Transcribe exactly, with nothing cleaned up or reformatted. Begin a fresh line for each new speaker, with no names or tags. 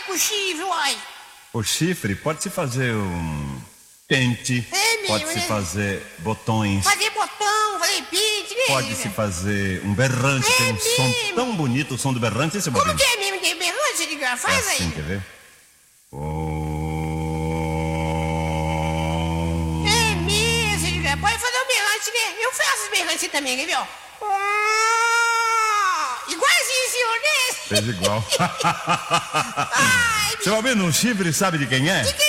com chifre, uai.
O chifre pode-se fazer um pente,
É mesmo,
pode-se
né?
fazer botões,
Fazer botão, fazer pente, né?
pode-se fazer um berrante,
É
tem um som
mesmo.
tão bonito, o som do berrante, esse
Como
Bobinho.
que é mesmo? Tem berrante, Edgar?
É
Faz
assim,
aí.
quer ver?
É mesmo, Edgar. Pode fazer o berrante, né? Eu faço os berrantes também, quer ver, ó? Igualzinho, senhor, né?
Fez igual.
Ai,
Seu Albino, o chifre sabe de quem é?
de quem